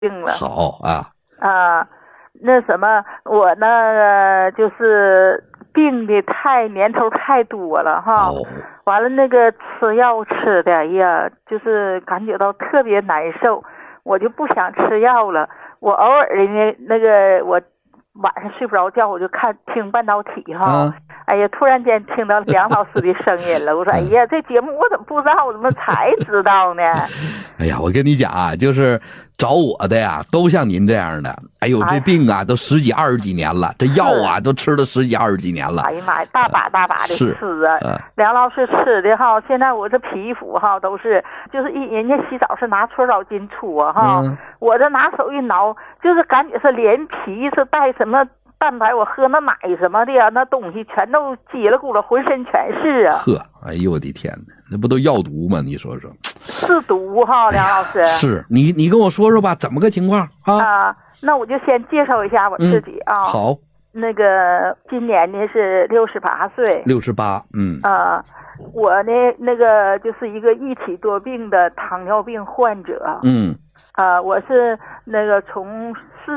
病了。 好啊。 那什么，我呢就是病的年头太多了哈。完了那个吃药吃的，哎呀，就是感觉到特别难受，我就不想吃药了。我偶尔的呢，那个我晚上睡不着觉，我就听半导体哈。哎呀，突然间听到梁老师的声音了，我说哎呀，这节目我怎么不知道，我怎么才知道呢？ 哎呀，我跟你讲啊，就是找我的呀，都像您这样的。哎呦，这病啊，都10几20几年了，这药啊都吃了10几20几年了。 哎呀妈呀，大把的吃啊！梁老师吃的哈，现在我这皮肤哈都是，就是人家洗澡是拿搓澡巾搓哈，我这拿手一挠，就是感觉是连皮是带什么蛋白，我喝那奶什么的呀，那东西全都叽里咕噜，浑身全是啊！ 呵，哎呦我的天哪，那不都药毒吗？你说说， 是毒哈，梁老师。 是你跟我说说吧，怎么个情况啊？ 那我就先介绍一下我自己啊。 好。 那个今年呢是68岁。 68， 我呢那个就是一个一体多病的糖尿病患者。我是那个从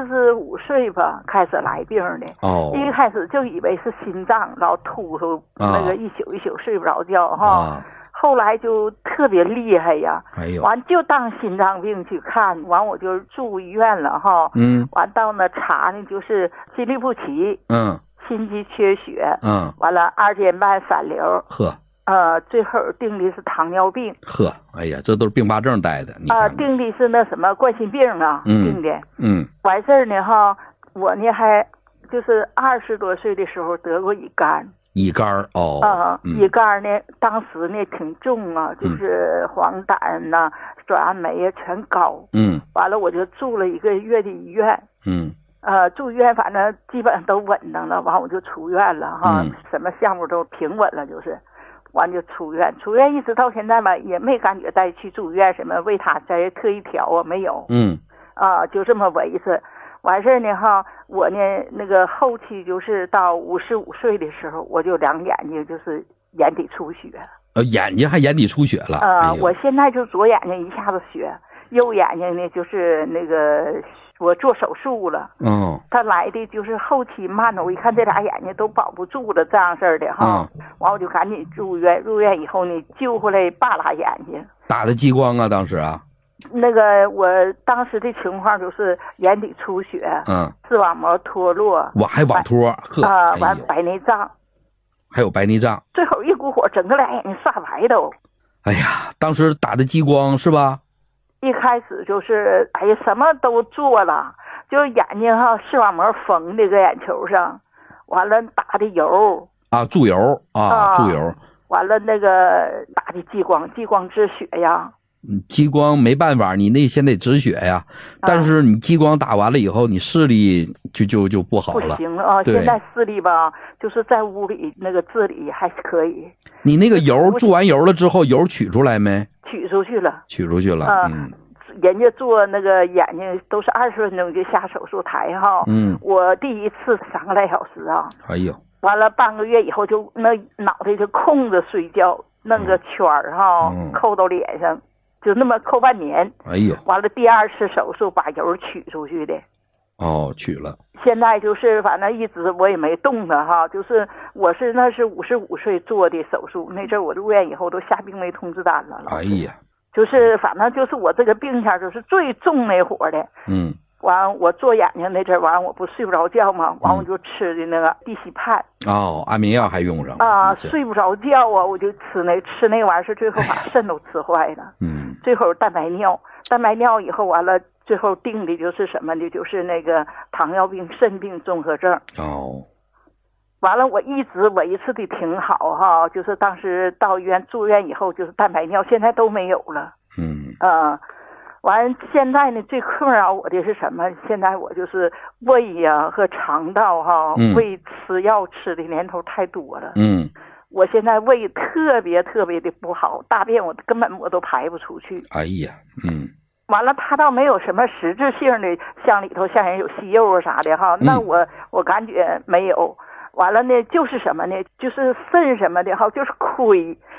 45岁吧开始来病的。一开始就以为是心脏，老突突，那个一宿一宿睡不着觉哈。后来就特别厉害呀，完就当心脏病去看，完我就住医院了哈。完到那查呢就是心律不齐，心肌缺血，完了2间半闪流，最后定的是糖尿病。 哎呀，这都是并发症带的。 定的是那什么冠心病啊，定的。完事儿呢哈，我呢还就是20多岁的时候得过乙肝。乙肝呢，当时呢挺重啊，就是黄疸呐、转氨酶啊全高。完了我就住了1个月的医院。住医院反正基本上都稳当了，完我就出院了哈，什么项目都平稳了，就是完就出院一直到现在吧，也没感觉再去住院什么为他再特意调啊没有。就这么维持。完事儿呢哈，我呢那个后期就是到55岁的时候，我就2眼睛就是眼底出血。 眼睛还眼底出血了。 我现在就左眼睛一下子血，右眼睛呢就是那个我做手术了。他来的就是后期慢了，我一看这俩眼睛都保不住了，这样式儿的哈。完我就赶紧入院，入院以后呢救回来8俩眼睛。 打的激光啊，当时啊。 那个我当时的情况就是眼底出血，视网膜脱落， 还网脱， 完白内障， 还有白内障， 最后一股火，整个俩眼睛煞白都。 哎呀，当时打的激光是吧？ 一开始就是哎呀什么都做了，就眼睛哈视网膜缝那个眼球上，完了打的油注油注油， 完了那个打的激光止血呀。 激光没办法，你那先得止血呀。但是你激光打完了以后，你视力就不好了。 不行了啊！现在视力吧，就是在屋里那个治理还可以。 你那个油注完油了之后，油取出来没？ 取出去了。人家做那个眼睛都是20分钟就下手术台哈。我第一次3个来小时啊。 哎呦！ 完了半个月以后就那脑袋就空着睡觉，弄个圈儿哈，扣到脸上。就那么扣半年。 哎呦！ 完了第2次手术把油取出去的。 取了。 现在就是反正一直我也没动它哈，就是那是55岁做的手术，那阵我入院以后都下病危通知单了。 哎呀！ 就是反正就是我这个病前就是最重那会儿的。完我做眼睛那阵完我不睡不着觉嘛，完我就吃的那个地西泮。 安眠药还用上睡不着觉啊，我就吃那玩意儿，是最后把肾都吃坏了。最后蛋白尿以后完了，最后定的就是什么呢？就是那个糖尿病肾病综合症。完了我一直维持的挺好哈，就是当时到医院住院以后就是蛋白尿，现在都没有了。完现在呢最困扰我的是什么？现在我就是胃呀和肠道哈，胃吃药吃的年头太多了。我现在胃特别的不好，大便我根本都排不出去。 哎呀， 完了它倒没有什么实质性的，像里头像人有息肉啊啥的哈，那我感觉没有。完了呢就是什么呢？就是肾什么的哈，就是亏。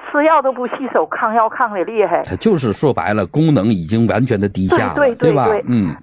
吃药都不洗手，抗药抗的厉害。 它就是说白了，功能已经完全的低下了，对吧？